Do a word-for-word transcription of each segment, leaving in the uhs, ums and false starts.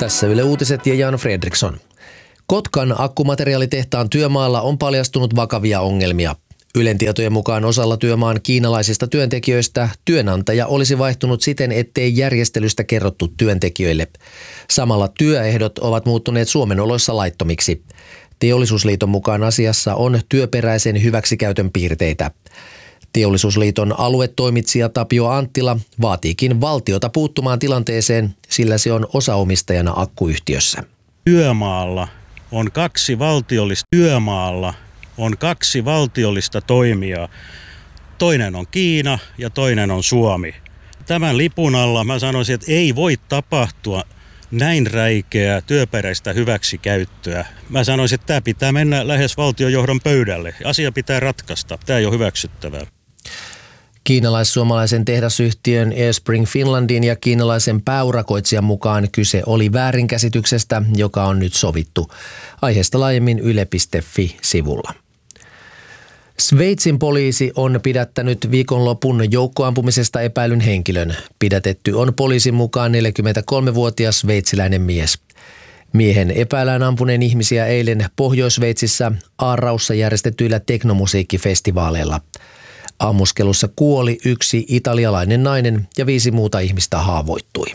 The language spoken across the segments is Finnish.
Tässä Yle Uutiset ja Jan Fredriksson. Kotkan akkumateriaalitehtaan työmaalla on paljastunut vakavia ongelmia. Ylen tietojen mukaan osalla työmaan kiinalaisista työntekijöistä työnantaja olisi vaihtunut siten, ettei järjestelystä kerrottu työntekijöille. Samalla työehdot ovat muuttuneet Suomen oloissa laittomiksi. Teollisuusliiton mukaan asiassa on työperäisen hyväksikäytön piirteitä. Teollisuusliiton aluetoimitsija Tapio Anttila vaatiikin valtiota puuttumaan tilanteeseen, sillä se on osaomistajana akkuyhtiössä. Työmaalla on kaksi valtiollista työmaalla on kaksi valtiollista toimijaa. Toinen on Kiina ja toinen on Suomi. Tämän lipun alla mä sanoisin, että ei voi tapahtua näin räikeää työperäistä hyväksikäyttöä. Mä sanoisin, että tämä pitää mennä lähes valtiojohdon pöydälle. Asia pitää ratkaista. Tämä ei ole hyväksyttävää. Kiinalais-suomalaisen tehdasyhtiön Airspring Finlandin ja kiinalaisen pääurakoitsijan mukaan kyse oli väärinkäsityksestä, joka on nyt sovittu. Aiheesta laajemmin yle piste fi-sivulla. Sveitsin poliisi on pidättänyt viikonlopun joukkoampumisesta epäilyn henkilön. Pidätetty on poliisin mukaan neljäkymmentäkolmevuotias sveitsiläinen mies. Miehen epäillään ampuneen ihmisiä eilen Pohjois-Sveitsissä Aaraussa järjestetyillä teknomusiikkifestivaaleilla. Ammuskelussa kuoli yksi italialainen nainen ja viisi muuta ihmistä haavoittui.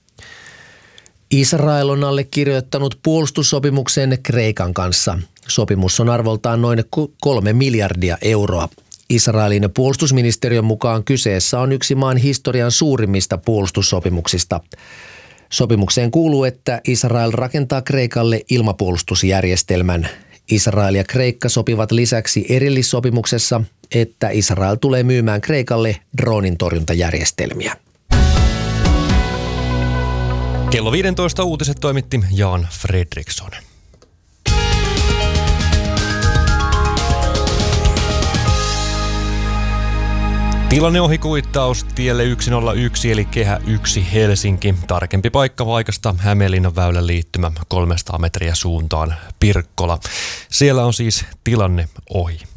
Israel on allekirjoittanut puolustussopimuksen Kreikan kanssa. Sopimus on arvoltaan noin kolme miljardia euroa. Israelin puolustusministeriön mukaan kyseessä on yksi maan historian suurimmista puolustussopimuksista. Sopimukseen kuuluu, että Israel rakentaa Kreikalle ilmapuolustusjärjestelmän. Israel ja Kreikka sopivat lisäksi erillissopimuksessa, että Israel tulee myymään Kreikalle dronin torjuntajärjestelmiä. Kello viisitoista uutiset toimitti Jan Fredriksson. Tilanne ohikuittaus tielle yksi nolla yksi eli kehä yksi Helsinki. Tarkempi paikka paikasta Hämeenlinnan väylän liittymä kolmesataa metriä suuntaan Pirkkola. Siellä on siis tilanne ohi.